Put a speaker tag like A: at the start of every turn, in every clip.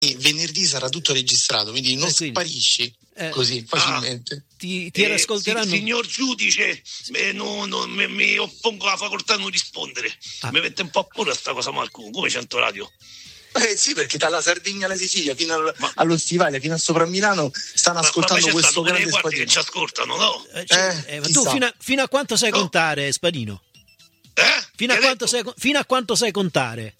A: venerdì sarà tutto registrato, quindi non sparisci così facilmente.
B: Ti riascolteranno.
C: Signor giudice, mi oppongo alla facoltà di non rispondere. Mi mette un po' a paura sta cosa, Marco, come 100 radio.
A: Sì, perché dalla Sardegna alla Sicilia fino allo Stivale, fino a sopra Milano stanno ascoltando questo grande Spadino.
C: Che ci ascoltano, no?
B: Ma tu fino a quanto sai contare, Spadino? Fino a quanto sai contare?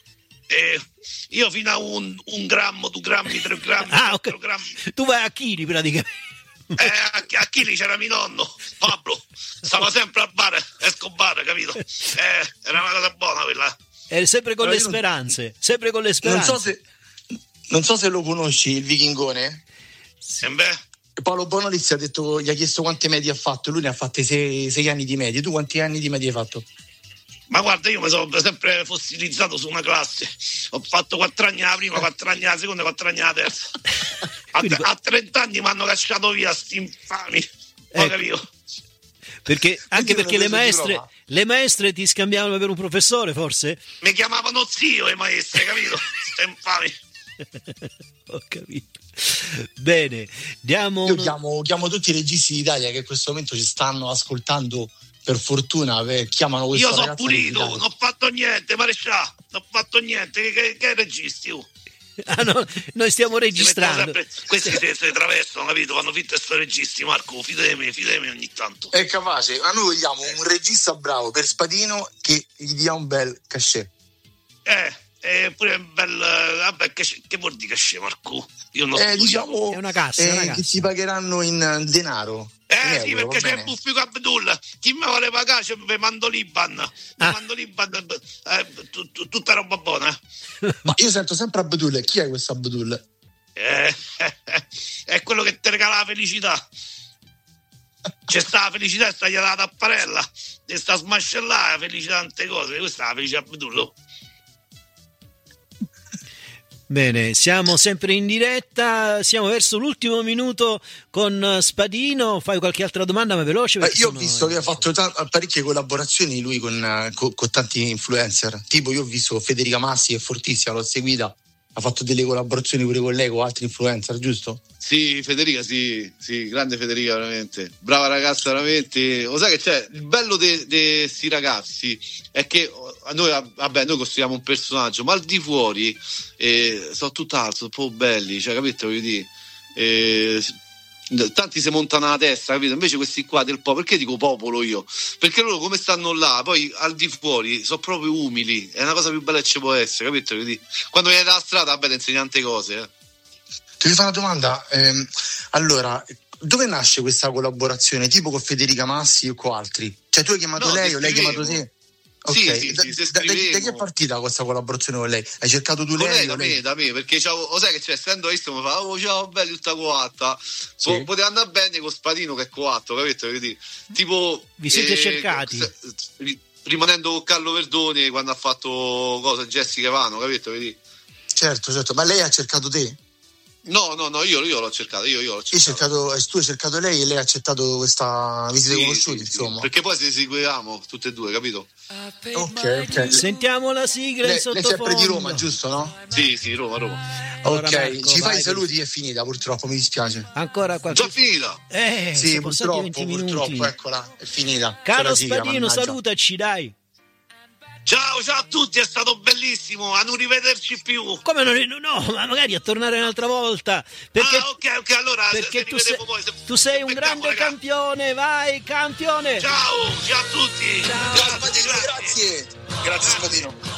C: Io fino a un grammo, 2 grammi, 3 grammi, 4 grammi.
B: Tu vai a chili praticamente.
C: A chili c'era mio nonno, Pablo, stava sempre al bar, Escobar, capito? Era una cosa buona quella.
B: Sempre con le speranze, sempre con le speranze.
A: Non so se lo conosci, il vichingone. Paolo Bonolizzi gli ha chiesto quante medie ha fatto, lui ne ha fatte 6 anni di medie. Tu quanti anni di medie hai fatto?
C: Ma guarda, io mi sono sempre fossilizzato su una classe. Ho fatto 4 anni alla prima, 4 anni alla seconda, 4 anni alla terza. A 30 anni mi hanno cacciato via, sti infami. Ho capito.
B: Perché le maestre ti scambiavano per un professore, forse?
C: Mi chiamavano zio le maestre, capito? Sti infami.
B: Ho capito. Bene,
A: Io chiamo tutti i registi d'Italia che in questo momento ci stanno ascoltando. Per fortuna chiamano questo.
C: Io sono pulito, non ho fatto niente, marescià, non ho fatto niente. Che registi?
B: No, noi stiamo registrando.
C: Questi si travestono, capito? Fanno finta che sono registi, Marco, fidemi ogni tanto.
A: È capace, ma noi vogliamo un regista bravo per Spadino che gli dia un bel cachet.
C: Pure un bel. Vabbè, che vuol dire cachet, Marco? Io non
A: diciamo
B: è una cassa.
A: Che si pagheranno in denaro.
C: Sì, perché c'è il buffi con Abdullah. Chi mi vuole pagare mi mando l'Iban. Tutta roba buona.
A: Ma io sento sempre Abdullah. Chi è questo Abdullah?
C: È quello che ti regala la felicità. C'è sta la felicità, sta gli data la tapparella, e sta a smascellare la felicità tante cose. Questa è la felicità Abdullah.
B: Bene, siamo sempre in diretta, siamo verso l'ultimo minuto con Spadino. Fai qualche altra domanda, ma veloce?
A: Io ho visto che ha fatto parecchie collaborazioni lui con tanti influencer. Tipo, io ho visto Federica Massi, è fortissima, l'ho seguita. Ha fatto delle collaborazioni pure con lei, con altri influencer, giusto?
D: Sì, Federica, sì, grande Federica, veramente. Brava ragazza, veramente. Lo sai che c'è? Il bello di sti ragazzi è che noi costruiamo un personaggio, ma al di fuori sono tutt'altro, sono proprio belli, cioè, capito? Voglio dire, tanti si montano alla testa, capito? Invece questi qua del popolo, perché dico popolo io? Perché loro come stanno là, poi al di fuori sono proprio umili, è una cosa più bella che ci può essere, capito? Quando vieni dalla strada, vabbè, ti insegna tante cose.
A: Ti fare una domanda, allora, dove nasce questa collaborazione, tipo con Federica Massi o con altri? Cioè tu hai chiamato lei o lei ha chiamato te? Okay.
D: Sì,
A: da che è partita questa collaborazione con lei? Hai cercato tu lei?
D: Da me, perché lo sai che c'è, essendo visto mi fa ciao belli tutta coatta, sì. Poteva andare bene con Spadino che è coatto, capito? Tipo
B: vi siete cercati
D: rimanendo con Carlo Verdone quando ha fatto Jessica Vano, capito?
A: Certo, ma lei ha cercato te?
D: No, io l'ho cercato.
A: Tu hai cercato lei e lei ha accettato questa visita conosciuti, insomma.
D: Perché poi ci seguivamo tutte e due, capito?
A: Ok.
B: Sentiamo la sigla in sottofondo.
A: Lei è sempre di Roma, giusto, no?
D: Sì, Roma.
A: Allora, ok, Marco, ci fai i saluti, è finita, purtroppo, mi dispiace.
B: Ancora qualche...
D: Già finita?
A: Sì, purtroppo, eccola, è finita.
B: Caro Spadino, salutaci, dai.
C: Ciao a tutti, è stato bellissimo, a non rivederci più.
B: Come no, ma magari a tornare un'altra volta. Perché,
C: ok, allora
B: perché tu sei un grande campione, vai campione.
C: Ciao a tutti.
A: Ciao Spadino, grazie Spadino.